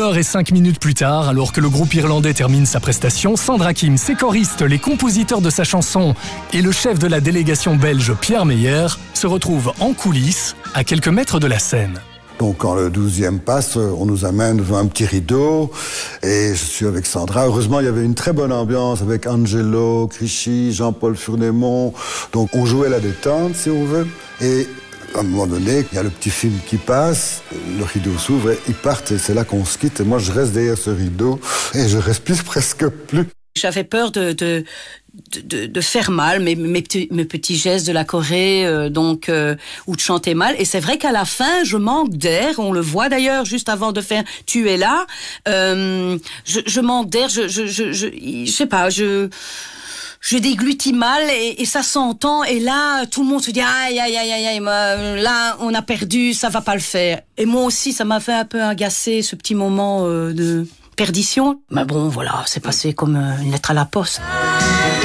1h05 plus tard, alors que le groupe irlandais termine sa prestation, Sandra Kim, ses choristes, les compositeurs de sa chanson et le chef de la délégation belge Pierre Meyer se retrouvent en coulisses, à quelques mètres de la scène. Donc quand le 12e passe, on nous amène devant un petit rideau et je suis avec Sandra. Heureusement, il y avait une très bonne ambiance avec Angelo, Clichy, Jean-Paul Furnémont. Donc on jouait la détente, si on veut. Et à un moment donné, il y a le petit film qui passe, le rideau s'ouvre et ils partent et c'est là qu'on se quitte. Et moi, je reste derrière ce rideau et je respire presque plus. J'avais peur de faire mal mes petits gestes de la Corée, ou de chanter mal. Et c'est vrai qu'à la fin, je manque d'air. On le voit d'ailleurs juste avant de faire « Tu es là ». Je manque d'air. Je sais pas. Je déglutis mal et ça s'entend. Et là, tout le monde se dit aïe, là, on a perdu, ça va pas le faire. Et moi aussi, ça m'a fait un peu agacer ce petit moment de perdition. Mais bon, voilà, c'est passé comme une lettre à la poste.